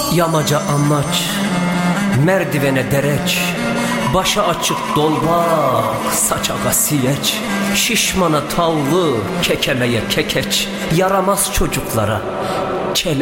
Yamaca amaç, merdivene dereç, başa açık dolbak, saçağa siyeç, şişmana tavlı, kekemeye kekeç, yaramaz çocuklara